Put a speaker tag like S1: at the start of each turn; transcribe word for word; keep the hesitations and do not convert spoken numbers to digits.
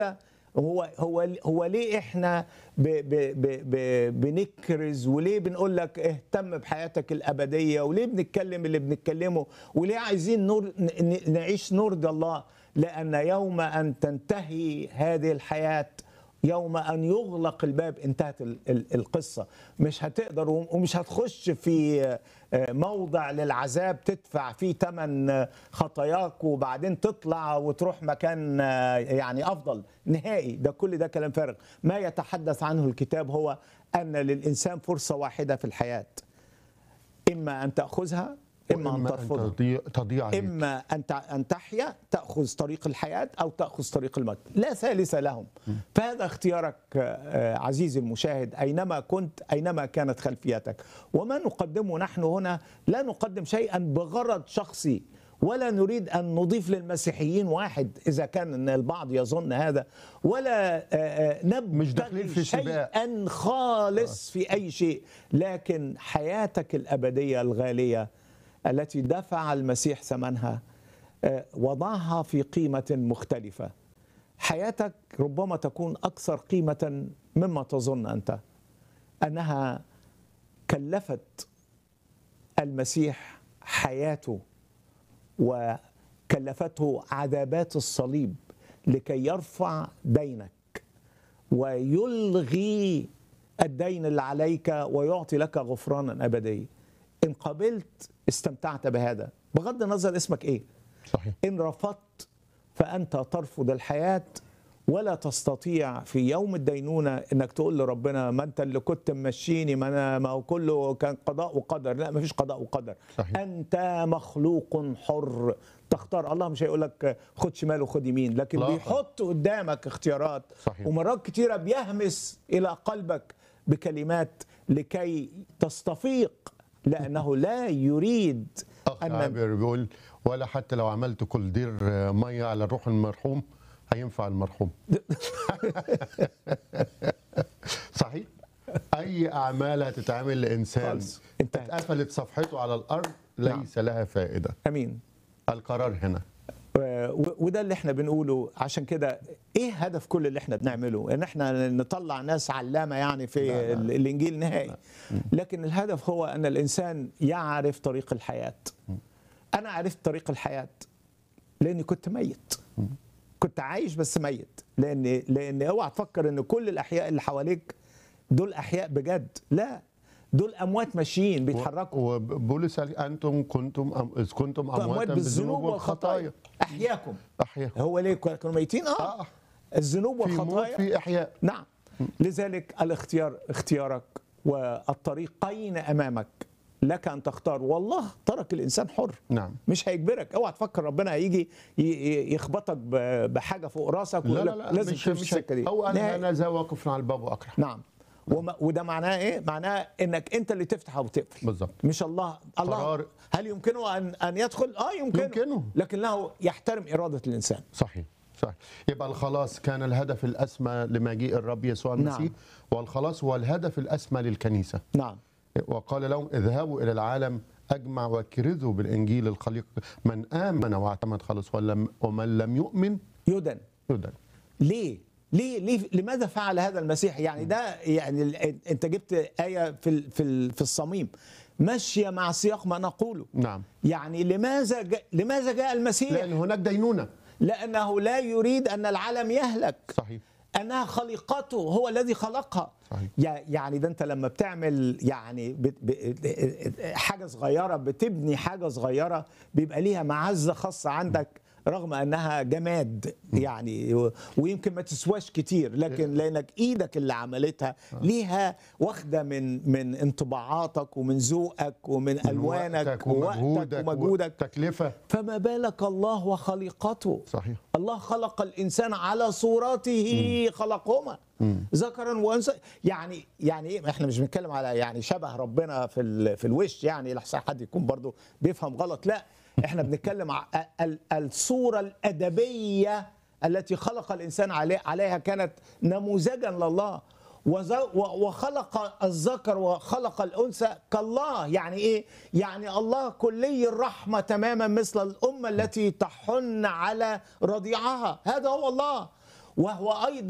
S1: هو هو هو ليه احنا ب ب ب ب بنكرز، وليه بنقول لك اهتم بحياتك الابديه، وليه بنتكلم اللي بنتكلمه، وليه عايزين نور نعيش نرضي الله؟ لان يوم ان تنتهي هذه الحياه، يوم ان يغلق الباب، انتهت القصه. مش هتقدر ومش هتخش في موضع للعذاب تدفع فيه ثمن خطاياك وبعدين تطلع وتروح مكان يعني افضل نهائي. ده كل ده كلام فارغ. ما يتحدث عنه الكتاب هو ان للانسان فرصه واحده في الحياه، اما ان تاخذها اما ان ترفضها،
S2: تضيع عليك.
S1: اما ان ان تحيا تاخذ طريق الحياه او تاخذ طريق الموت، لا ثالث لهم. فهذا اختيارك عزيزي المشاهد، اينما كنت، اينما كانت خلفيتك. وما نقدمه نحن هنا لا نقدم شيئا بغرض شخصي، ولا نريد ان نضيف للمسيحيين واحد اذا كان البعض يظن هذا، ولا نبتغي شيئا خالص في اي شيء، لكن حياتك الابديه الغاليه التي دفع المسيح ثمنها وضعها في قيمة مختلفة. حياتك ربما تكون أكثر قيمة مما تظن أنت، أنها كلفت المسيح حياته وكلفته عذابات الصليب لكي يرفع دينك ويلغي الدين اللي عليك ويعطي لك غفرانا أبديا. إن قبلت استمتعت بهذا بغض النظر اسمك ايه.
S2: صحيح.
S1: ان رفضت فانت ترفض الحياة، ولا تستطيع في يوم الدينونة انك تقول لربنا ما انت اللي كنت ممشيني، ما انا ما هو كله كان قضاء وقدر. لا، ما فيش قضاء وقدر.
S2: صحيح.
S1: انت مخلوق حر تختار. الله مش هيقول لك خد شمال وخد يمين، لكن لا. بيحط قدامك اختيارات.
S2: صحيح.
S1: ومرات كتيرة بيهمس الى قلبك بكلمات لكي تستفيق، لأنه لا يريد.
S2: أخ عابر بيقول ولا حتى لو عملت كل دير مية على الروح المرحوم هينفع المرحوم. صحيح. أي أعمال هتتعمل لإنسان اتقفلت صفحته على الأرض ليس نعم. لها فائدة.
S1: أمين.
S2: القرار هنا،
S1: وده اللي احنا بنقوله. عشان كده ايه هدف كل اللي احنا بنعمله؟ ان احنا نطلع ناس علامة يعني في لا لا. الانجيل نهائي لا. لكن الهدف هو ان الانسان يعرف طريق الحياة. انا عرفت طريق الحياة لاني كنت ميت، كنت عايش بس ميت. لان لان اوعى تفكر ان كل الاحياء اللي حواليك دول احياء بجد، لا، دول اموات ماشيين بيتحركوا.
S2: وبولس قال انتم كنتم اذ كنتم امواتا بالذنوب والخطايا
S1: احياكم.
S2: احياكم.
S1: هو ليه كانوا ميتين؟ اه, آه. الذنوب والخطايا
S2: في احياء.
S1: نعم. لذلك الاختيار اختيارك، والطريقين امامك، لك ان تختار. والله ترك الانسان حر.
S2: نعم.
S1: مش هيجبرك. اوعى تفكر ربنا هيجي يخبطك بحاجه فوق راسك ويقول لك لازم تمشي في السكه دي.
S2: هو انا انا ذا واقف على الباب واقرع.
S1: نعم. وده معناه ايه؟ معناه انك انت اللي تفتح او تقفل.
S2: بالظبط.
S1: مش الله. الله قرار. هل يمكنه ان ان يدخل؟ اه يمكنه.
S2: يمكنه،
S1: لكنه يحترم اراده الانسان.
S2: صحيح. صحيح. يبقى الخلاص كان الهدف الاسمى لمجيء الرب يسوع المسيح. نعم. والخلاص هو الهدف الاسمى للكنيسه.
S1: نعم.
S2: وقال لهم اذهبوا الى العالم اجمع وكرزوا بالانجيل الخليق، من امن واعتمد خلص، ومن لم يؤمن
S1: يدن.
S2: يدن.
S1: ليه؟ ليه ليه لماذا فعل هذا المسيح؟ يعني ده يعني انت جبت آية في في في الصميم ماشيه مع سياق ما نقوله.
S2: نعم.
S1: يعني لماذا جاء لماذا جاء المسيح؟
S2: لأن هناك دينونة.
S1: لأنه لا يريد أن العالم يهلك.
S2: صحيح.
S1: أنها خليقته، هو الذي خلقها.
S2: صحيح.
S1: يعني ده أنت لما بتعمل يعني حاجة صغيرة، بتبني حاجة صغيرة، بيبقى ليها معزة خاصة عندك رغم أنها جماد يعني، ويمكن ما تسواش كتير، لكن لأنك إيدك اللي عملتها ليها واخدة من من انطباعاتك ومن ذوقك ومن ألوانك ووقتك ومجهودك
S2: تكلفة.
S1: فما بالك الله وخليقته.
S2: صحيح.
S1: الله خلق الإنسان على صورته. مم. خلقهما ذكرا وانثى. يعني يعني ايه؟ احنا مش بنتكلم على يعني شبه ربنا في في الوش، يعني لحسن حد يكون برضو بيفهم غلط. لا، احنا بنتكلم على الصورة الأدبية التي خلق الإنسان عليها، كانت نموذجا لله. وخلق الذكر وخلق الأنثى كالله. يعني إيه؟ يعني الله كلي الرحمة تماما مثل الأم التي تحن على رضيعها. هذا هو الله. وهو أيضا